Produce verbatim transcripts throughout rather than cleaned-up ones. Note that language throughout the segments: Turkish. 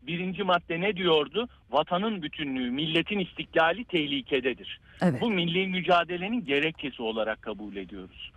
birinci madde ne diyordu? Vatanın bütünlüğü, milletin istiklali tehlikededir. Evet. Bu milli mücadelenin gerekçesi olarak kabul ediyoruz.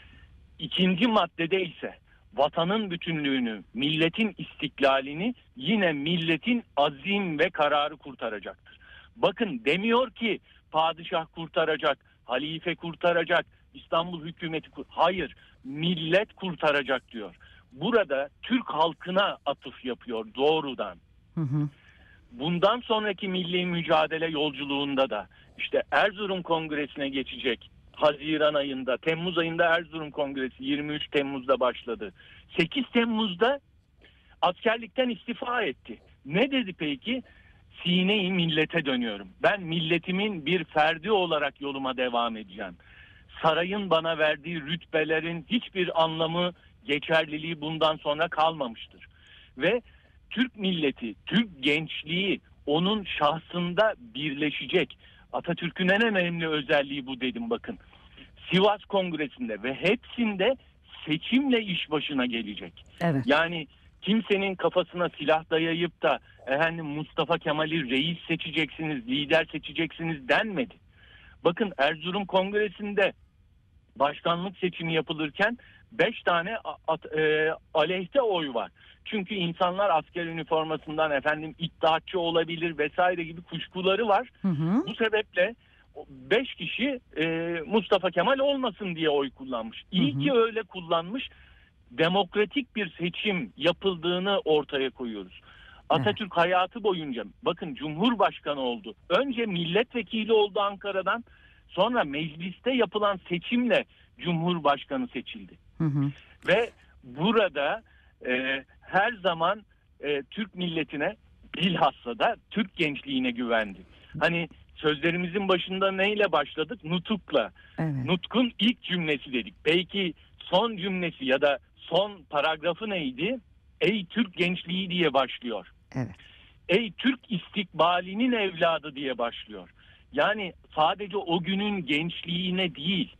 İkinci maddede ise vatanın bütünlüğünü, milletin istiklalini yine milletin azim ve kararı kurtaracaktır. Bakın demiyor ki padişah kurtaracak, halife kurtaracak, İstanbul hükümeti kur- hayır, millet kurtaracak diyor. Burada Türk halkına atıf yapıyor doğrudan. Hı hı. Bundan sonraki milli mücadele yolculuğunda da işte Erzurum Kongresi'ne geçecek. Haziran ayında, Temmuz ayında Erzurum Kongresi yirmi üç Temmuz'da başladı. sekiz Temmuz'da askerlikten istifa etti. Ne dedi peki? Sine-i millete dönüyorum. Ben milletimin bir ferdi olarak yoluma devam edeceğim. Sarayın bana verdiği rütbelerin hiçbir anlamı, geçerliliği bundan sonra kalmamıştır. Ve Türk milleti, Türk gençliği onun şahsında birleşecek. Atatürk'ün en önemli özelliği bu dedim bakın. Sivas Kongresi'nde ve hepsinde seçimle iş başına gelecek. Evet. Yani kimsenin kafasına silah dayayıp da efendim Mustafa Kemal'i reis seçeceksiniz, lider seçeceksiniz denmedi. Bakın Erzurum Kongresi'nde başkanlık seçimi yapılırken beş tane at, e, aleyhte oy var. Çünkü insanlar asker üniformasından efendim iddiatçı olabilir vesaire gibi kuşkuları var. Hı hı. Bu sebeple beş kişi e, Mustafa Kemal olmasın diye oy kullanmış. İyi Hı hı. ki öyle kullanmış. Demokratik bir seçim yapıldığını ortaya koyuyoruz. Atatürk hayatı boyunca bakın Cumhurbaşkanı oldu. Önce milletvekili oldu Ankara'dan. Sonra mecliste yapılan seçimle Cumhurbaşkanı seçildi. Hı hı. Ve burada e, her zaman e, Türk milletine bilhassa da Türk gençliğine güvendi. Hani sözlerimizin başında neyle başladık? Nutukla. Evet. Nutkun ilk cümlesi dedik. Peki son cümlesi ya da son paragrafı neydi? Ey Türk gençliği diye başlıyor. Evet. Ey Türk istikbalinin evladı diye başlıyor. Yani sadece o günün gençliğine değil,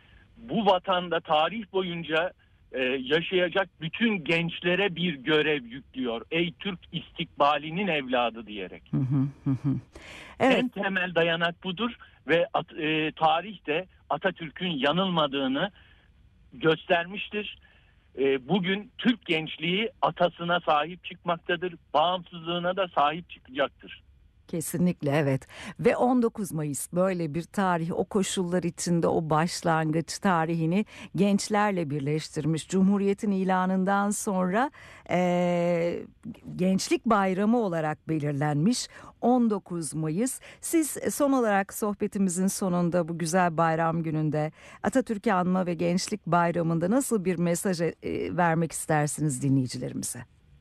bu vatanda tarih boyunca e, yaşayacak bütün gençlere bir görev yüklüyor. Ey Türk istikbalinin evladı diyerek. Hı hı. Hı hı. Evet. En temel dayanak budur ve at, e, tarih de Atatürk'ün yanılmadığını göstermiştir. E, bugün Türk gençliği atasına sahip çıkmaktadır, bağımsızlığına da sahip çıkacaktır. Kesinlikle evet ve on dokuz Mayıs böyle bir tarih, o koşullar içinde o başlangıç tarihini gençlerle birleştirmiş. Cumhuriyetin ilanından sonra e, Gençlik Bayramı olarak belirlenmiş on dokuz Mayıs. Siz son olarak sohbetimizin sonunda bu güzel bayram gününde Atatürk'ü anma ve Gençlik Bayramı'nda nasıl bir mesaj e, vermek istersiniz dinleyicilerimize?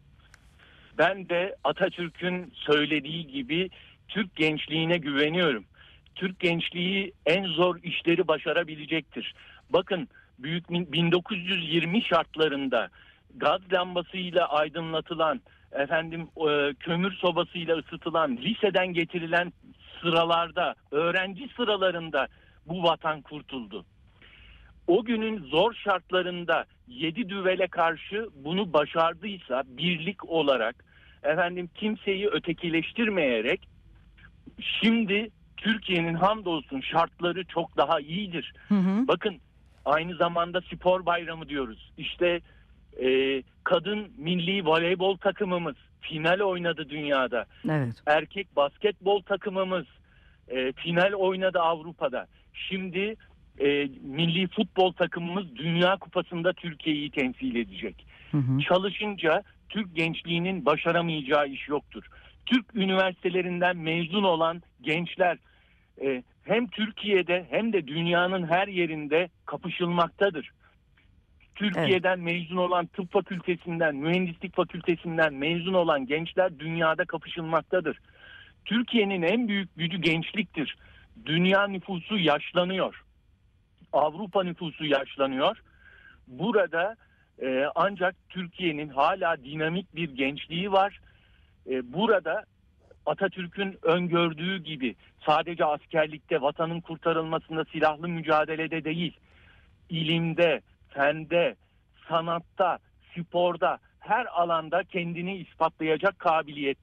Ben de Atatürk'ün söylediği gibi Türk gençliğine güveniyorum. Türk gençliği en zor işleri başarabilecektir. Bakın büyük bin dokuz yüz yirmi şartlarında gaz lambasıyla aydınlatılan, efendim kömür sobasıyla ısıtılan, liseden getirilen sıralarda, öğrenci sıralarında bu vatan kurtuldu. O günün zor şartlarında yedi düvele karşı bunu başardıysa birlik olarak efendim kimseyi ötekileştirmeyerek şimdi Türkiye'nin hamdolsun şartları çok daha iyidir. Hı hı. Bakın aynı zamanda spor bayramı diyoruz. İşte e, kadın milli voleybol takımımız final oynadı dünyada. Evet. Erkek basketbol takımımız e, final oynadı Avrupa'da. Şimdi E, milli futbol takımımız Dünya Kupası'nda Türkiye'yi temsil edecek. Hı hı. Çalışınca Türk gençliğinin başaramayacağı iş yoktur. Türk üniversitelerinden mezun olan gençler e, hem Türkiye'de hem de dünyanın her yerinde kapışılmaktadır. Türkiye'den evet. mezun olan tıp fakültesinden, mühendislik fakültesinden mezun olan gençler dünyada kapışılmaktadır. Türkiye'nin en büyük gücü gençliktir. Dünya nüfusu yaşlanıyor. Avrupa nüfusu yaşlanıyor. Burada e, ancak Türkiye'nin hala dinamik bir gençliği var. E, burada Atatürk'ün öngördüğü gibi sadece askerlikte, vatanın kurtarılmasında, silahlı mücadelede değil, ilimde, fende, sanatta, sporda, her alanda kendini ispatlayacak kabiliyet